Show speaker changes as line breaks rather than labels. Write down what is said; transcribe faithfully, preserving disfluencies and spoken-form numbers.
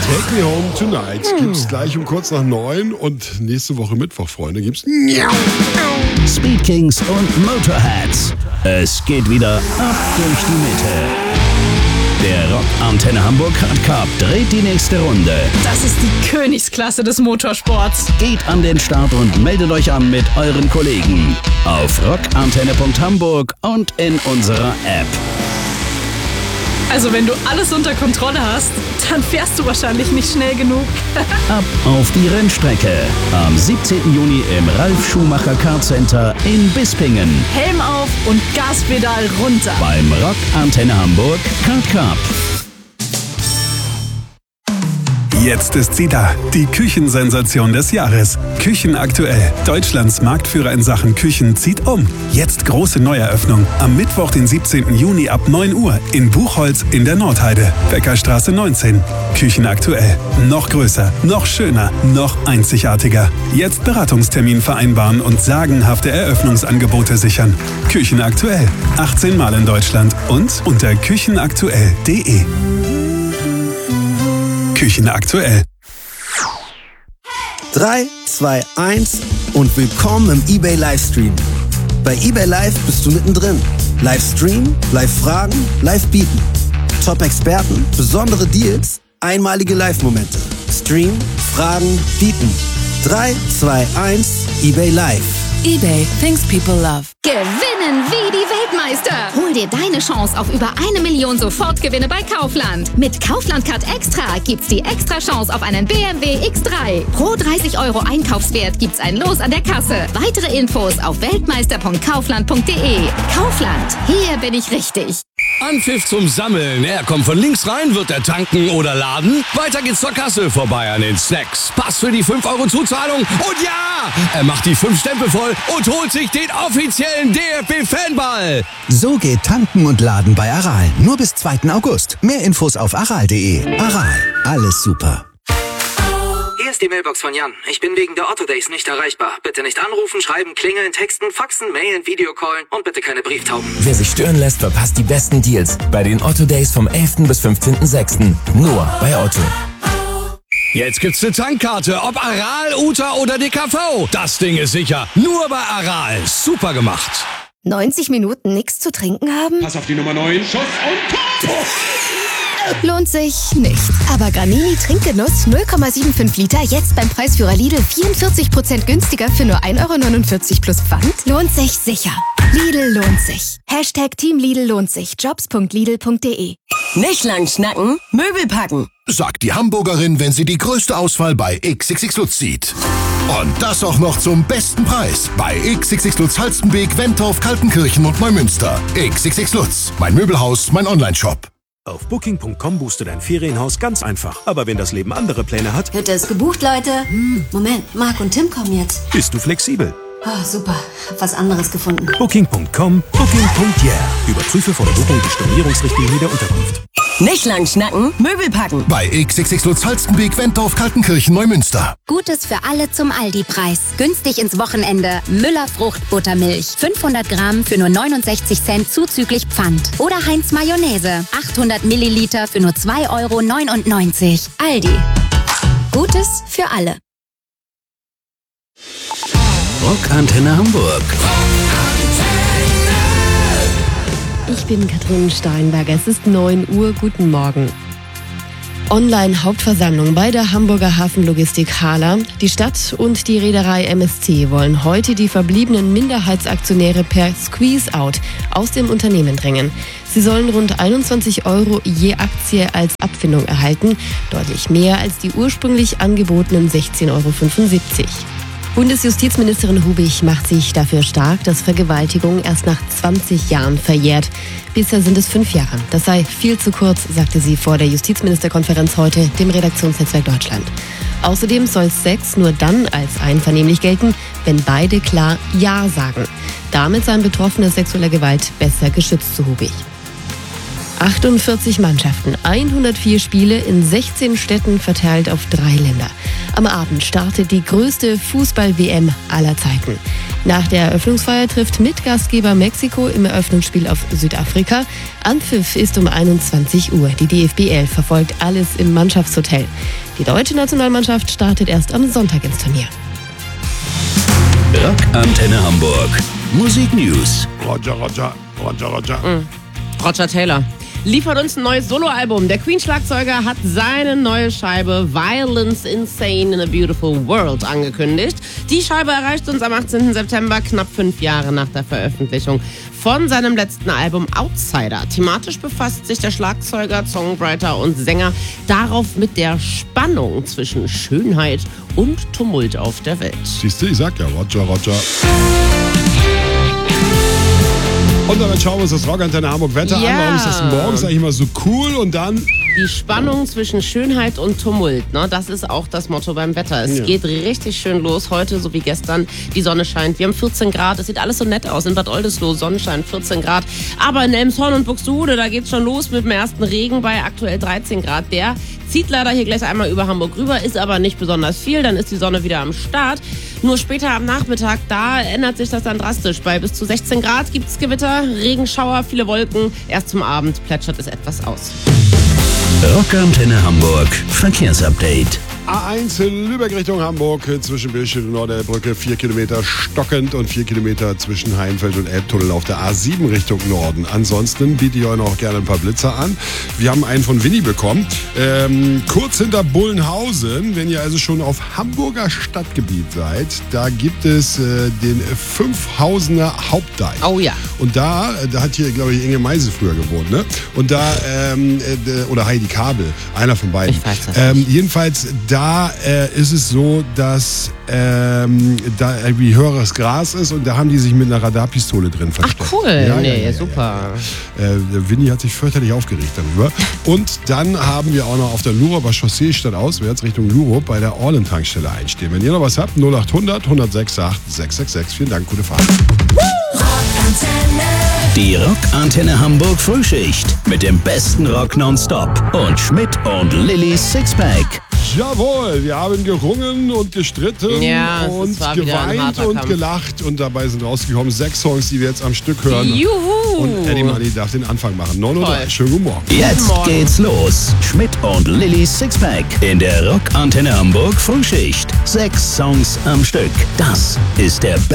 Take Me Home Tonight gibt's gleich um kurz nach neun und nächste Woche Mittwoch, Freunde, gibt's
Speed Kings und Motorheads. Es geht wieder ab durch die Mitte. Der Rock Antenne Hamburg Hard Cup dreht die nächste Runde.
Das ist die Königsklasse des Motorsports.
Geht an den Start und meldet euch an mit euren Kollegen auf rockantenne punkt hamburg und in unserer App.
Also wenn du alles unter Kontrolle hast, dann fährst du wahrscheinlich nicht schnell genug.
Ab auf die Rennstrecke. Am siebzehnten Juni im Ralf Schumacher Kart Center in Bispingen.
Helm auf und Gaspedal runter.
Beim Rock Antenne Hamburg Kart Cup.
Jetzt ist sie da, die Küchensensation des Jahres. Küchen aktuell. Deutschlands Marktführer in Sachen Küchen zieht um. Jetzt große Neueröffnung. Am Mittwoch, den siebzehnten Juni ab neun Uhr in Buchholz in der Nordheide. Bäckerstraße neunzehn. Küchen aktuell. Noch größer, noch schöner, noch einzigartiger. Jetzt Beratungstermin vereinbaren und sagenhafte Eröffnungsangebote sichern. Küchen aktuell. achtzehn Mal in Deutschland und unter küchenaktuell punkt de. Küchen aktuell.
drei, zwei, eins und willkommen im eBay Livestream. Bei eBay Live bist du mittendrin. Livestream, Live-Fragen, Live-Bieten. Top-Experten, besondere Deals, einmalige Live-Momente. Stream, Fragen, Bieten. drei, zwei, eins, eBay Live.
eBay, things people love.
Gewinnen wie die Weltmeister. Hol dir deine Chance auf über eine Million Sofortgewinne bei Kaufland. Mit Kaufland Card Extra gibt's die extra Chance auf einen B M W X drei. Pro dreißig Euro Einkaufswert gibt's ein Los an der Kasse. Weitere Infos auf weltmeister punkt kaufland punkt de. Kaufland, hier bin ich richtig.
Anpfiff zum Sammeln. Er kommt von links rein, wird er tanken oder laden. Weiter geht's zur Kasse, vorbei an den Snacks. Pass für die fünf Euro Zuzahlung. Und ja, er macht die fünf Stempel voll und holt sich den offiziellen D F B-Fanball.
So geht Tanken und Laden bei Aral. Nur bis zweiten August. Mehr Infos auf aral punkt de. Aral, alles super.
Hier ist die Mailbox von Jan. Ich bin wegen der Otto Days nicht erreichbar. Bitte nicht anrufen, schreiben, klingeln, texten, faxen, mailen, Videocallen und bitte keine Brieftauben.
Wer sich stören lässt, verpasst die besten Deals bei den Otto Days vom elften bis fünfzehnten sechsten Nur bei Otto.
Jetzt gibt's eine Tankkarte, ob Aral, Uta oder D K V. Das Ding ist sicher. Nur bei Aral. Super gemacht.
neunzig Minuten nichts zu trinken haben?
Pass auf die Nummer neun. Schuss und Tor!
Lohnt sich nicht. Aber Granini Trinkgenuss null Komma fünfundsiebzig Liter jetzt beim Preisführer Lidl vierundvierzig Prozent günstiger für nur ein Euro neunundvierzig plus Pfand? Lohnt sich sicher. Lidl lohnt sich. Hashtag Team Lidl lohnt sich. jobs punkt lidl punkt de.
Nicht lang schnacken, Möbel packen.
Sagt die Hamburgerin, wenn sie die größte Auswahl bei X X X Lutz sieht. Und das auch noch zum besten Preis. Bei X X X Lutz Halstenbeek, Wentorf, Kaltenkirchen und Neumünster. X X X Lutz, mein Möbelhaus, mein Onlineshop.
Auf booking punkt com buchst du dein Ferienhaus ganz einfach. Aber wenn das Leben andere Pläne hat...
Hütte ist gebucht, Leute. Hm, Moment, Marc und Tim kommen jetzt.
Bist du flexibel?
Oh, super. Hab was anderes gefunden.
booking punkt com, booking punkt yeah. Überprüfe vor der Buchung die Stornierungsrichtlinie der Unterkunft.
Nicht lang schnacken, Möbel packen.
Bei X X X Lutz Halstenbeek, Wentorf, Kaltenkirchen, Neumünster.
Gutes für alle zum Aldi-Preis. Günstig ins Wochenende. Müller Fruchtbuttermilch. fünfhundert Gramm für nur neunundsechzig Cent zuzüglich Pfand. Oder Heinz Mayonnaise. achthundert Milliliter für nur zwei Euro neunundneunzig. Aldi. Gutes für alle.
Rock Antenne Hamburg.
Ich bin Katrin Steinberger. Es ist neun Uhr. Guten Morgen. Online-Hauptversammlung bei der Hamburger Hafenlogistik Hala. Die Stadt und die Reederei M S C wollen heute die verbliebenen Minderheitsaktionäre per Squeeze-Out aus dem Unternehmen drängen. Sie sollen rund einundzwanzig Euro je Aktie als Abfindung erhalten, deutlich mehr als die ursprünglich angebotenen sechzehn Euro fünfundsiebzig. Bundesjustizministerin Hubich macht sich dafür stark, dass Vergewaltigung erst nach zwanzig Jahren verjährt. Bisher sind es fünf Jahre. Das sei viel zu kurz, sagte sie vor der Justizministerkonferenz heute dem Redaktionsnetzwerk Deutschland. Außerdem soll Sex nur dann als einvernehmlich gelten, wenn beide klar Ja sagen. Damit seien Betroffene sexueller Gewalt besser geschützt, so Hubich. achtundvierzig Mannschaften, hundertvier Spiele in sechzehn Städten verteilt auf drei Länder. Am Abend startet die größte Fußball-W M aller Zeiten. Nach der Eröffnungsfeier trifft Mitgastgeber Mexiko im Eröffnungsspiel auf Südafrika. Anpfiff ist um einundzwanzig Uhr. Die D F B elf verfolgt alles im Mannschaftshotel. Die deutsche Nationalmannschaft startet erst am Sonntag ins Turnier.
Rock Antenne Hamburg. Musik News.
Roger, Roger, Roger, Roger.
Mhm. Roger Taylor liefert uns ein neues Soloalbum. Der Queen-Schlagzeuger hat seine neue Scheibe Violence Insane in a Beautiful World angekündigt. Die Scheibe erreicht uns am achtzehnten September, knapp fünf Jahre nach der Veröffentlichung von seinem letzten Album Outsider. Thematisch befasst sich der Schlagzeuger, Songwriter und Sänger darauf mit der Spannung zwischen Schönheit und Tumult auf der Welt.
Siehst du, ich sag ja, Roger, Roger. Und damit schauen wir uns das Rockantenne Hamburg Wetter
ja.
an. Warum ist das morgens eigentlich immer so cool und dann...
Die Spannung zwischen Schönheit und Tumult, ne? Das ist auch das Motto beim Wetter. Es
ja.
geht richtig schön los, heute so wie gestern. Die Sonne scheint, wir haben vierzehn Grad, es sieht alles so nett aus. In Bad Oldesloe Sonnenschein, vierzehn Grad. Aber in Elmshorn und Buxtehude, da geht's schon los mit dem ersten Regen bei aktuell dreizehn Grad. Der zieht leider hier gleich einmal über Hamburg rüber, ist aber nicht besonders viel. Dann ist die Sonne wieder am Start. Nur später am Nachmittag, da ändert sich das dann drastisch. Bei bis zu sechzehn Grad gibt's Gewitter, Regenschauer, viele Wolken. Erst zum Abend plätschert es etwas aus.
Rockantenne Hamburg Verkehrsupdate.
A eins Lübeck Richtung Hamburg zwischen Billstedt und Nordelbrücke vier Kilometer stockend und vier Kilometer zwischen Heinfeld und Elbtunnel auf der A sieben Richtung Norden. Ansonsten biete ich euch noch gerne ein paar Blitzer an. Wir haben einen von Winnie bekommen. Ähm, kurz hinter Bullenhausen, wenn ihr also schon auf Hamburger Stadtgebiet seid, da gibt es äh, den Fünfhausener Hauptdeich.
Oh ja.
Und da, da hat hier, glaube ich, Inge Meise früher gewohnt, ne? Und da, ähm, äh, oder Heidi Kabel, einer von beiden.
Ich weiß das
ähm,
nicht.
Jedenfalls, da äh, ist es so, dass ähm, da irgendwie höheres Gras ist und da haben die sich mit einer Radarpistole drin versteckt.
Ach cool,
ja,
nee,
ja, ja,
super.
Ja, ja. Äh, Winnie hat sich fürchterlich aufgeregt darüber. Und dann haben wir auch noch auf der Luroper Chaussee stadtauswärts Richtung Lurup bei der Orlen-Tankstelle einstehen. Wenn ihr noch was habt, null acht hundert, hundertsechs acht, sechs sechs sechs. Vielen Dank, gute Fahrt.
Die Rockantenne Hamburg Frühschicht mit dem besten Rock nonstop und Schmidt und Lillys Sixpack.
Jawohl, wir haben gerungen und gestritten
ja,
und
war
geweint und
Kampf.
gelacht und dabei sind rausgekommen sechs Songs, die wir jetzt am Stück hören.
Juhu!
Und Eddie Money darf den Anfang machen. neun Uhr drei. Schönen guten Morgen.
Jetzt
Morgen.
geht's los. Schmidt und Lillys Sixpack in der Rockantenne Hamburg Frühschicht. Sechs Songs am Stück. Das ist der beste